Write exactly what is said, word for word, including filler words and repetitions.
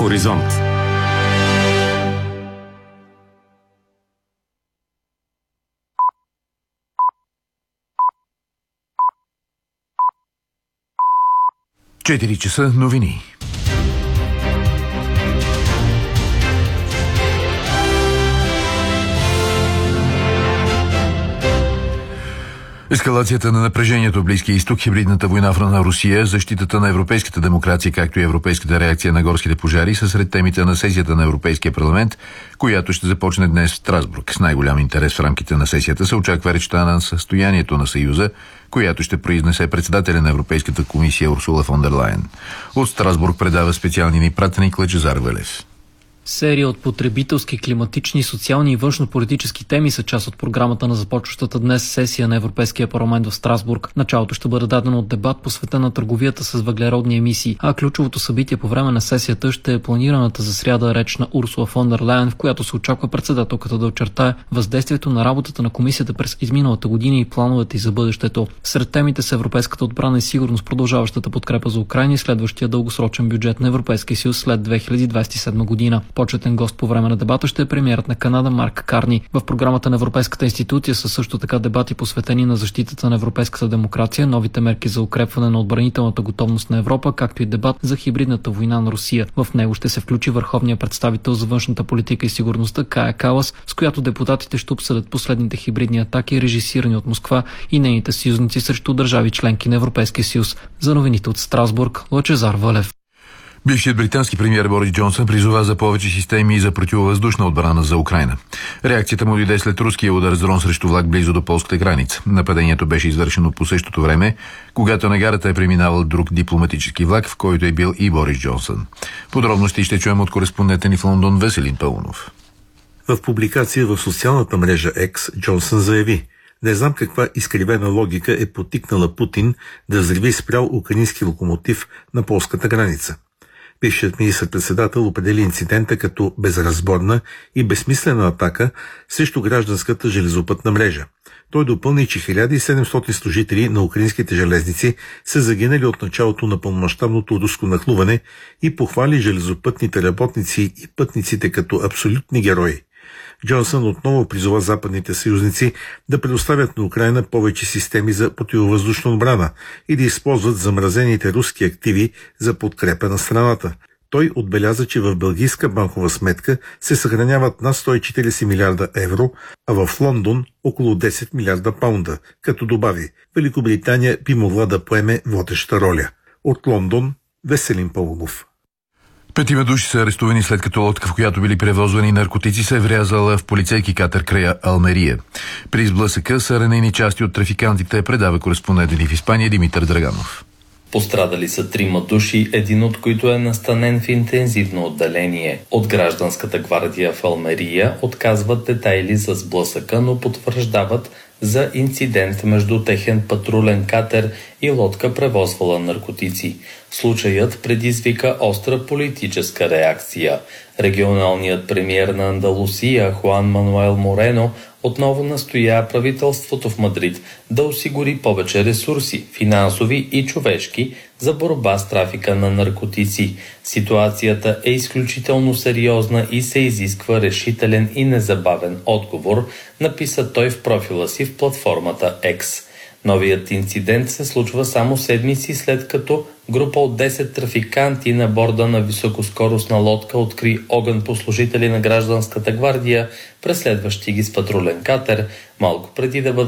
Хоризонт. четири часа новини. Ескалацията на напрежението в Близкия изток, хибридната война на Русия, защитата на европейската демокрация, както и европейската реакция на горските пожари са сред темите на сесията на Европейския парламент, която ще започне днес в Страсбург. С най-голям интерес в рамките на сесията се очаква речта на състоянието на Съюза, която ще произнесе председателя на Европейската комисия Урсула фон дер Лайен. От Страсбург предава специалния ни пратеник Лъчезар Велев. Серия от потребителски, климатични, социални и външно-политически теми са част от програмата на започващата днес сесия на Европейския парламент в Страсбург. Началото ще бъде дадено от дебат посветен на търговията с въглеродни емисии, а ключовото събитие по време на сесията ще е планираната за сряда реч на Урсула фон дер Лайен, в която се очаква председателката да очертае въздействието на работата на комисията през изминалата година и плановете й за бъдещето. Сред темите са европейската отбрана и сигурност, продължаващата подкрепа за Украйна и следващия дългосрочен бюджет на Европейския съюз след две хиляди двадесет и седма година. Почетен гост по време на дебата ще е премиерът на Канада Марк Карни. В програмата на Европейската институция са също така дебати посветени на защитата на европейската демокрация, новите мерки за укрепване на отбранителната готовност на Европа, както и дебат за хибридната война на Русия. В него ще се включи върховният представител за външната политика и сигурността Кая Калас, с която депутатите ще обсъдят последните хибридни атаки, режисирани от Москва и нейните съюзници срещу държави членки на Европейския съюз. За новините от Страсбург, Лъчезар Вълев. Бившият британски премиер Борис Джонсън призова за повече системи за противовъздушна отбрана за Украйна. Реакцията му дойде след руския удар с дрон срещу влак близо до полската граница. Нападението беше извършено по същото време, когато на гарата е преминавал друг дипломатически влак, в който е бил и Борис Джонсън. Подробности ще чуем от кореспондента ни в Лондон Веселин Пълнов. В публикация в социалната мрежа X Джонсън заяви: "Не знам каква изкривена логика е потикнала Путин да взриви спрял украински локомотив на полската граница." Бившият министър-председател определи инцидента като безразборна и безсмислена атака срещу гражданската железопътна мрежа. Той допълни, че хиляда и седемстотин служители на украинските железници са загинали от началото на пълномащабното руско нахлуване и похвали железопътните работници и пътниците като абсолютни герои. Джонсън отново призова западните съюзници да предоставят на Украйна повече системи за противовъздушна отбрана и да използват замразените руски активи за подкрепа на страната. Той отбеляза, че в белгийска банкова сметка се съхраняват над сто и четиридесет милиарда евро, а в Лондон около десет милиарда паунда, като добави: Великобритания би могла да поеме водеща роля. От Лондон Веселин Пълнов. Петима души са арестувани след като лодка, в която били превозвани наркотици, се е врязала в полицейски катер края Алмерия. При сблъсъка са ранени части от трафикантите, предава кореспондентът ни в Испания Димитър Драганов. Пострадали са трима души, един от които е настанен в интензивно отделение. От гражданската гвардия в Алмерия отказват детайли за сблъсъка, но потвърждават за инцидент между техен патрулен катер и лодка, превозвала наркотици. Случаят предизвика остра политическа реакция. Регионалният премиер на Андалусия Хуан Мануел Морено отново настоя правителството в Мадрид да осигури повече ресурси, финансови и човешки, за борба с трафика на наркотици. Ситуацията е изключително сериозна и се изисква решителен и незабавен отговор, написа той в профила си в платформата X. Новият инцидент се случва само седмици след като група от десет трафиканти на борда на високоскоростна лодка откри огън по служители на гражданската гвардия, преследващи ги с патрулен катер, малко преди да бъдат